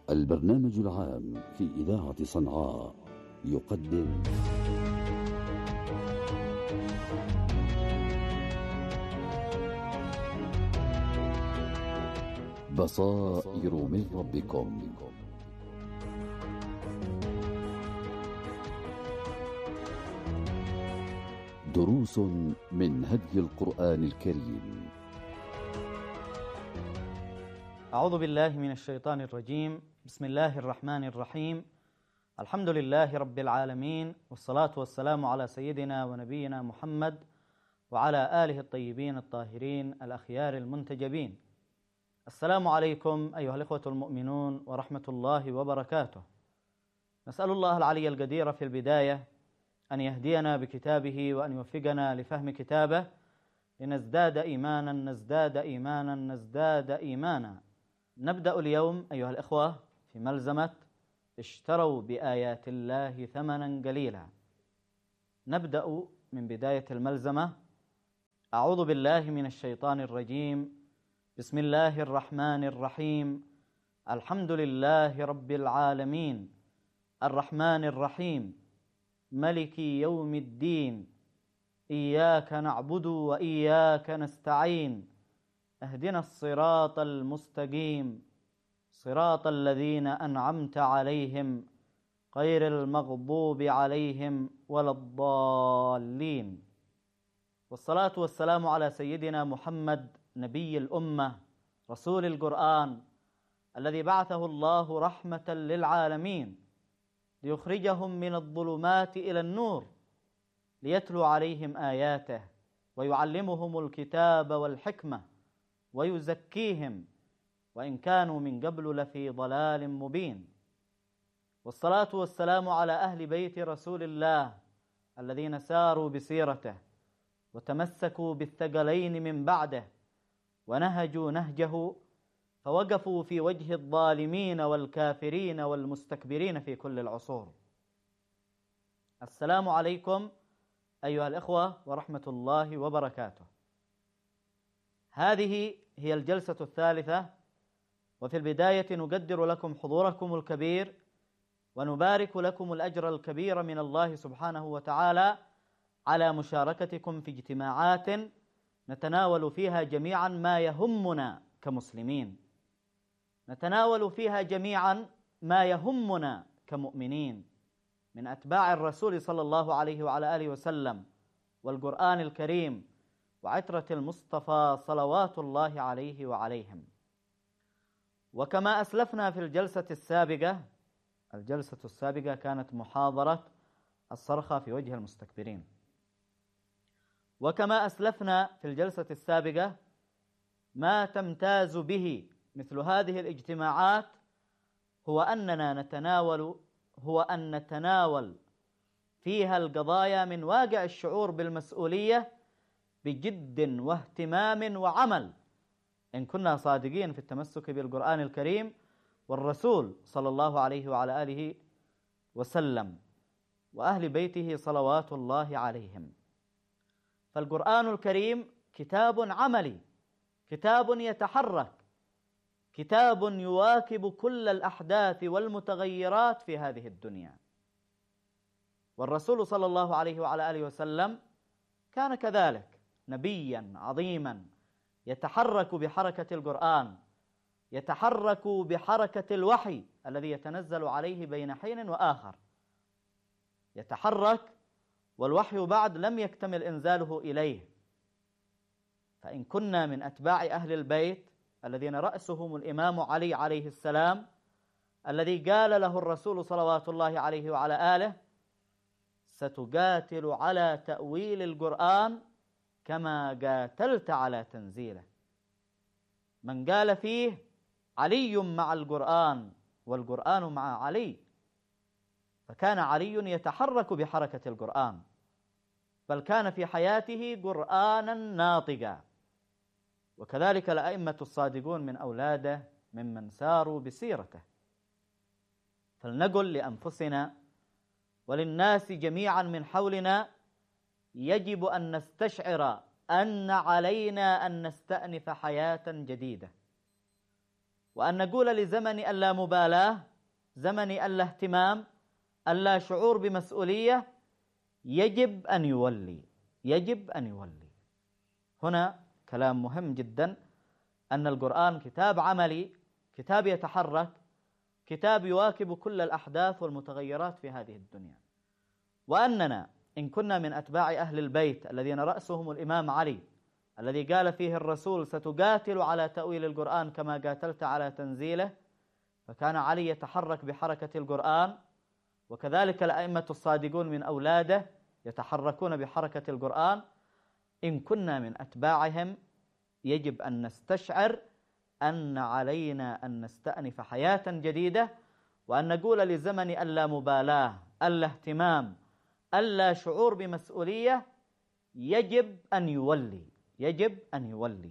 البرنامج العام في إذاعة صنعاء يقدم بصائر من ربكم. دروس من هدي القرآن الكريم. أعوذ بالله من الشيطان الرجيم. بسم الله الرحمن الرحيم. الحمد لله رب العالمين، والصلاة والسلام على سيدنا ونبينا محمد وعلى آله الطيبين الطاهرين الأخيار المنتجبين. السلام عليكم أيها الإخوة المؤمنون ورحمة الله وبركاته. نسأل الله العلي القدير في البداية أن يهدينا بكتابه وأن يوفقنا لفهم كتابه لنزداد إيمانا نزداد إيمانا. نبدأ اليوم أيها الإخوة في ملزمة اشتروا بآيات الله ثمنا قليلا. نبدأ من بداية الملزمة. أعوذ بالله من الشيطان الرجيم. بسم الله الرحمن الرحيم. الحمد لله رب العالمين الرحمن الرحيم ملك يوم الدين إياك نعبد وإياك نستعين اهدنا الصراط المستقيم صراط الذين أنعمت عليهم غير المغضوب عليهم ولا الضالين. والصلاة والسلام على سيدنا محمد نبي الأمة رسول القرآن الذي بعثه الله رحمة للعالمين ليخرجهم من الظلمات إلى النور ليتلو عليهم آياته ويعلمهم الكتاب والحكمة ويزكيهم وإن كانوا من قبل لفي ضلال مبين. والصلاة والسلام على أهل بيت رسول الله الذين ساروا بسيرته وتمسكوا بالثقلين من بعده ونهجوا نهجه فوقفوا في وجه الظالمين والكافرين والمستكبرين في كل العصور. السلام عليكم أيها الإخوة ورحمة الله وبركاته. هذه هي الجلسة الثالثة، وفي البداية نقدر لكم حضوركم الكبير ونبارك لكم الأجر الكبير من الله سبحانه وتعالى على مشاركتكم في اجتماعات نتناول فيها جميعا ما يهمنا كمسلمين، نتناول فيها جميعا ما يهمنا كمؤمنين من أتباع الرسول صلى الله عليه وعلى آله وسلم والقرآن الكريم وعترة المصطفى صلوات الله عليه وعليهم. وكما أسلفنا في الجلسة السابقة كانت محاضرة الصرخة في وجه المستكبرين. وكما أسلفنا في الجلسة السابقة ما تمتاز به مثل هذه الاجتماعات هو أن نتناول فيها القضايا من واقع الشعور بالمسؤولية بجد واهتمام وعمل، إن كنا صادقين في التمسك بالقرآن الكريم والرسول صلى الله عليه وعلى آله وسلم وأهل بيته صلوات الله عليهم. فالقرآن الكريم كتاب عملي، كتاب يتحرك، كتاب يواكب كل الأحداث والمتغيرات في هذه الدنيا. والرسول صلى الله عليه وعلى آله وسلم كان كذلك نبيا عظيما يتحرك بحركة القرآن، يتحرك بحركة الوحي الذي يتنزل عليه بين حين وآخر، يتحرك والوحي بعد لم يكتمل إنزاله إليه. فإن كنا من أتباع أهل البيت الذين رأسهم الإمام علي عليه السلام الذي قال له الرسول صلوات الله عليه وعلى آله: ستقاتل على تأويل القرآن كما قاتلت على تنزيله. من قال فيه علي مع القرآن والقرآن مع علي، فكان علي يتحرك بحركة القرآن، بل كان في حياته قرآنا ناطقا. وكذلك الأئمة الصادقون من أولاده ممن ساروا بسيرته. فلنقل لأنفسنا وللناس جميعا من حولنا يجب أن نستشعر أن علينا أن نستأنف حياة جديدة، وأن نقول لزمن اللامبالاة، زمن الاهتمام، اللا شعور بمسؤولية، يجب أن يولي، يجب أن يولي. هنا كلام مهم جدا، أن القرآن كتاب عملي، كتاب يتحرك، كتاب يواكب كل الأحداث والمتغيرات في هذه الدنيا. وأننا إن كنا من أتباع أهل البيت الذين رأسهم الإمام علي الذي قال فيه الرسول: ستقاتل على تأويل القرآن كما قاتلت على تنزيله، فكان علي يتحرك بحركة القرآن، وكذلك الأئمة الصادقون من أولاده يتحركون بحركة القرآن. إن كنا من أتباعهم يجب أن نستشعر أن علينا أن نستأنف حياة جديدة، وأن نقول لزمن اللامبالاة، الاهتمام، اللا شعور بمسؤولية، يجب أن يولي، يجب أن يولي.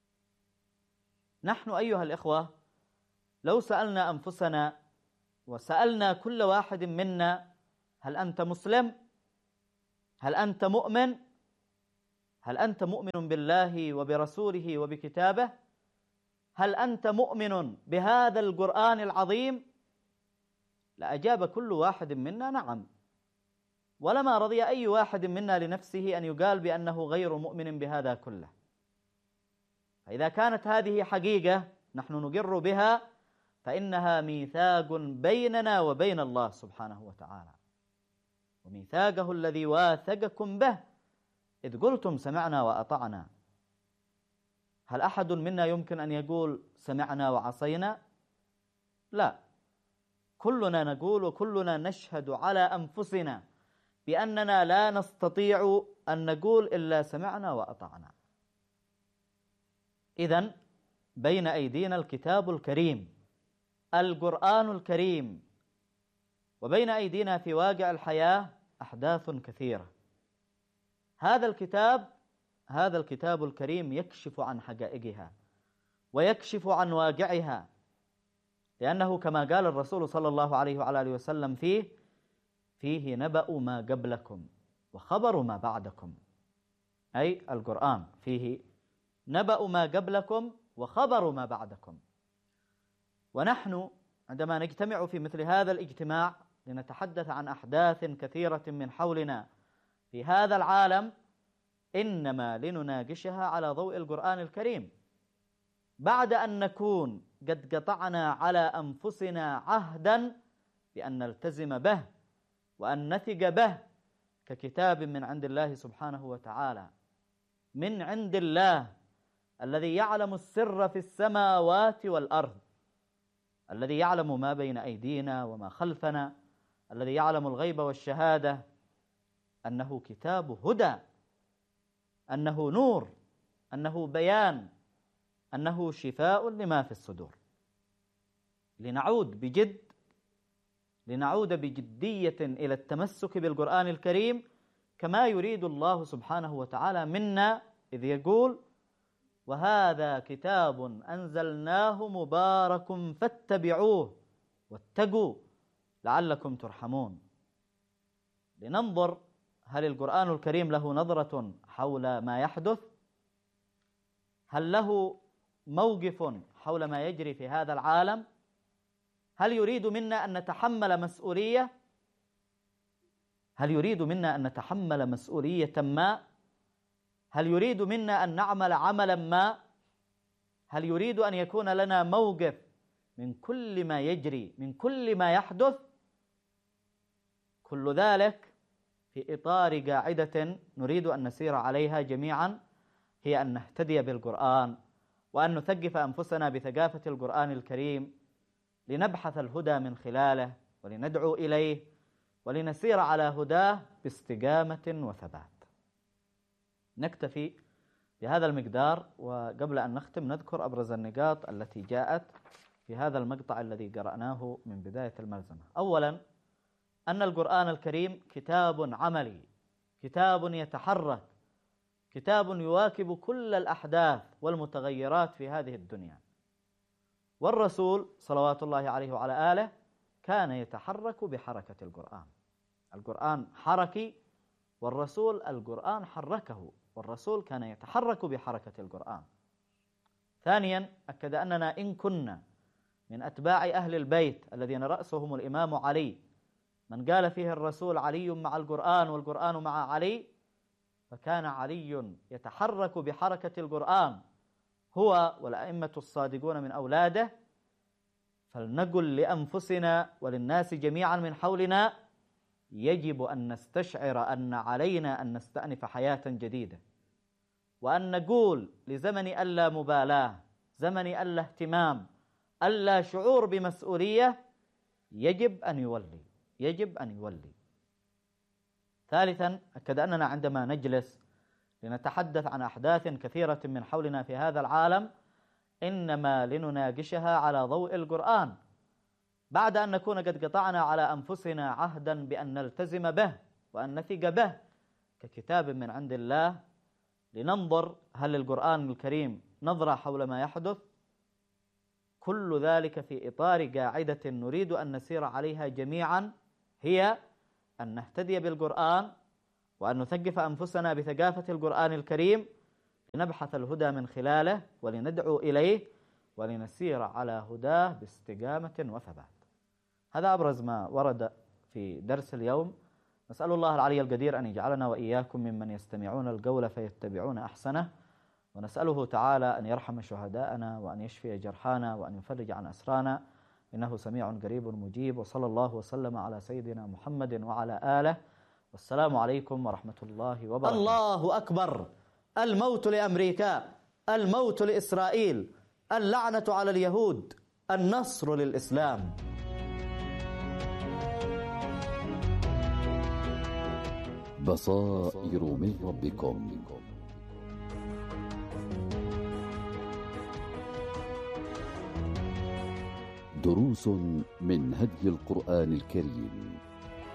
نحن أيها الإخوة لو سألنا أنفسنا وسألنا كل واحد منا: هل أنت مسلم؟ هل أنت مؤمن؟ هل أنت مؤمن بالله وبرسوله وبكتابه؟ هل أنت مؤمن بهذا القرآن العظيم؟ لأجاب كل واحد منا نعم، ولما رضي أي واحد منا لنفسه أن يقال بأنه غير مؤمن بهذا كله. فإذا كانت هذه حقيقة نحن نقر بها، فإنها ميثاق بيننا وبين الله سبحانه وتعالى، وميثاقه الذي واثقكم به إذ قلتم سمعنا وأطعنا. هل أحد منا يمكن أن يقول سمعنا وعصينا؟ لا، كلنا نقول وكلنا نشهد على أنفسنا بأننا لا نستطيع أن نقول إلا سمعنا وأطعنا. إذن بين أيدينا الكتاب الكريم، القرآن الكريم، وبين أيدينا في واقع الحياة أحداث كثيرة. هذا الكتاب الكريم يكشف عن حقائقها ويكشف عن واقعها، لأنه كما قال الرسول صلى الله عليه وعلى آله وسلم فيه نبأ ما قبلكم وخبر ما بعدكم، أي القرآن فيه نبأ ما قبلكم وخبر ما بعدكم. ونحن عندما نجتمع في مثل هذا الاجتماع لنتحدث عن أحداث كثيرة من حولنا في هذا العالم، إنما لنناقشها على ضوء القرآن الكريم، بعد أن نكون قد قطعنا على أنفسنا عهدا بأن نلتزم به وأن نثق به ككتاب من عند الله سبحانه وتعالى، من عند الله الذي يعلم السر في السماوات والأرض، الذي يعلم ما بين أيدينا وما خلفنا، الذي يعلم الغيب والشهادة، أنه كتاب هدى، أنه نور، أنه بيان، أنه شفاء لما في الصدور. لنعود بجدية إلى التمسك بالقرآن الكريم كما يريد الله سبحانه وتعالى منا، إذ يقول: وهذا كتاب أنزلناه مبارك فاتبعوه واتقوا لعلكم ترحمون. لننظر هل القرآن الكريم له نظرة حول ما يحدث؟ هل له موقف حول ما يجري في هذا العالم؟ هل يريد منا أن نتحمل مسؤولية؟ هل يريد منا أن نتحمل مسؤولية ما؟ هل يريد منا أن نعمل عملا ما؟ هل يريد أن يكون لنا موقف من كل ما يجري، من كل ما يحدث؟ كل ذلك في إطار قاعدة نريد أن نسير عليها جميعا، هي أن نهتدي بالقرآن وأن نثقف أنفسنا بثقافة القرآن الكريم، لنبحث الهدى من خلاله ولندعو إليه ولنسير على هداه باستقامة وثبات. نكتفي بهذا المقدار، وقبل أن نختم نذكر أبرز النقاط التي جاءت في هذا المقطع الذي قرأناه من بداية الملزمة. أولا، أن القرآن الكريم كتاب عملي، كتاب يتحرك، كتاب يواكب كل الأحداث والمتغيرات في هذه الدنيا. والرسول صلوات الله عليه وعلى آله كان يتحرك بحركة القرآن. القرآن حركي، والرسول القرآن حركه، والرسول كان يتحرك بحركة القرآن. ثانيا، أكد أننا إن كنا من أتباع أهل البيت الذين رأسهم الإمام علي، من قال فيه الرسول علي مع القرآن والقرآن مع علي، فكان علي يتحرك بحركة القرآن هو والأئمة الصادقون من أولاده. فلنقل لأنفسنا وللناس جميعا من حولنا: يجب أن نستشعر أن علينا أن نستأنف حياة جديدة، وأن نقول لزمن اللا مبالاة، زمن اللا اهتمام، اللا شعور بمسؤولية، يجب أن يولي، يجب أن يولي. ثالثا، أكد أننا عندما نجلس لنتحدث عن أحداث كثيرة من حولنا في هذا العالم إنما لنناقشها على ضوء القرآن، بعد أن نكون قد قطعنا على أنفسنا عهدا بأن نلتزم به وأن نثق به ككتاب من عند الله، لننظر هل القرآن الكريم نظرة حول ما يحدث. كل ذلك في إطار قاعدة نريد أن نسير عليها جميعا، هي أن نهتدي بالقرآن وأن نثقف أنفسنا بثقافة القرآن الكريم، لنبحث الهدى من خلاله ولندعو إليه ولنسير على هداه باستقامة وثبات. هذا أبرز ما ورد في درس اليوم. نسأل الله العلي القدير أن يجعلنا وإياكم ممن يستمعون القول فيتبعون أحسنه، ونسأله تعالى أن يرحم شهداءنا وأن يشفي جرحانا وأن يفرج عن أسرانا، إنه سميع قريب مجيب. وصلى الله وسلم على سيدنا محمد وعلى آله، والسلام عليكم ورحمة الله وبركاته. الله أكبر. الموت لأمريكا، الموت لإسرائيل، اللعنة على اليهود، النصر للإسلام. بصائر من ربكم. دروس من هدي القرآن الكريم.